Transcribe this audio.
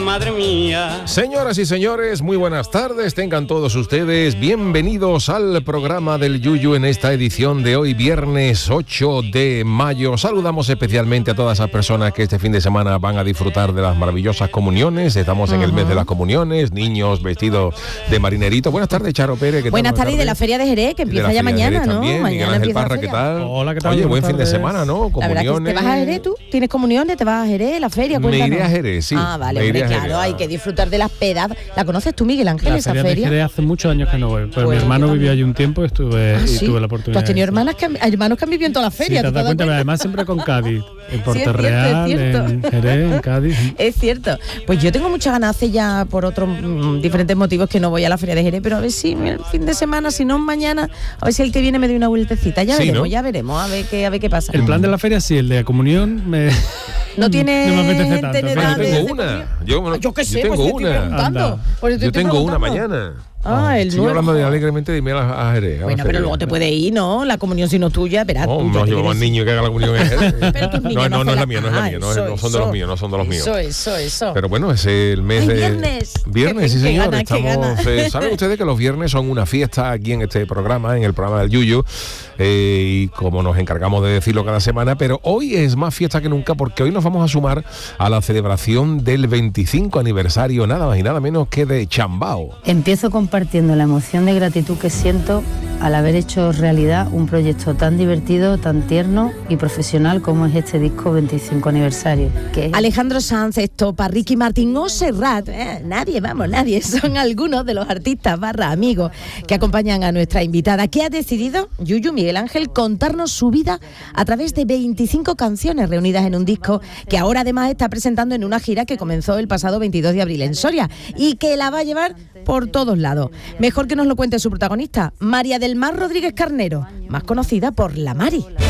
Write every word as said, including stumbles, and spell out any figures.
madre mía. Señoras y señores, muy buenas tardes, tengan todos ustedes bienvenidos al programa del Yuyu en esta edición de hoy, viernes ocho de mayo. Saludamos especialmente a todas esas personas que este fin de semana van a disfrutar de las maravillosas comuniones. Estamos en uh-huh. el mes de las comuniones, niños vestidos de marinerito. Buenas tardes, Charo Pérez. ¿Qué buenas tal? tardes, de la Feria de Jerez, que empieza ya mañana, ¿no? También. Mañana Miguel Ángel Parra, ¿qué tal? Hola, ¿qué tal? Oye, buen tardes. fin de semana, ¿no? Comuniones. ¿Te vas a Jerez tú? ¿Tienes comuniones? ¿Te vas a Jerez? ¿La feria? Cuéntanos. Me iré a Jerez, sí. Ah, vale, hombre, claro, hay que disfrutar de las pedas. ¿La conoces tú, Miguel Ángel, la esa feria? feria? De Jerez hace muchos años que no voy, pero pues, mi hermano vivió allí un tiempo y estuve, ¿Ah, y sí? tuve la oportunidad. ¿Tú has tenido de hermanas que, hermanos que han vivido en todas las ferias? Sí, te das cuenta, cuenta? además siempre con Cádiz, en Sí, Porterreal, es cierto, es en cierto. Jerez, en Cádiz. Es cierto. Pues yo tengo muchas ganas hace ya por otros mmm, diferentes motivos que no voy a la Feria de Jerez, pero a ver si el fin de semana, si no mañana, a ver si el que viene me doy una vueltecita. Ya sí, veremos, ¿no? ya veremos, a ver qué, a ver qué pasa. El plan de la feria sí, el de la comunión me... No tiene no me apetece gente tanto. en Pero edad yo de- tengo de una. comunión. Yo, Ah, yo qué sé, yo tengo pues te estoy una. preguntando. Anda. Pues te Yo estoy tengo una preguntando. mañana. Ah, el Sigo nuevo. hablando de alegremente de a, a Jerez. a la Bueno, pero feria. luego te puede ir, ¿no? La comunión si no es tuya, verás. No, tú, no tú llevamos tienes- niños que hagan la comunión en Jerez. Pero tus niños No, no, no es hacen la mía, no es la mía, no, es- Ah, no son de los eso, míos, no son de los míos. Eso, eso, eso. Pero bueno, es el mes Ay, de... viernes. Viernes, sí Qué señor. ganas, qué Estamos, ganas. eh, saben ustedes que los viernes son una fiesta aquí en este programa, en el programa del Yuyu, eh, y como nos encargamos de decirlo cada semana, pero hoy es más fiesta que nunca porque hoy nos vamos a sumar a la celebración del veinticinco aniversario, nada más y nada menos que de Chambao. Empiezo compartiendo la emoción de gratitud que siento al haber hecho realidad un proyecto tan divertido, tan tierno y profesional como es este disco veinticinco aniversario. Que es... Alejandro Sanz, Estopa, Ricky Martin o Serrat, eh, nadie, vamos, nadie, son algunos de los artistas barra amigos que acompañan a nuestra invitada, que ha decidido, Yuyu Miguel Ángel, contarnos su vida a través de veinticinco canciones reunidas en un disco que ahora además está presentando en una gira que comenzó el pasado veintidós de abril en Soria y que la va a llevar por todos lados. Mejor que nos lo cuente su protagonista, María del Mar Rodríguez Carnero, más conocida por La Mari.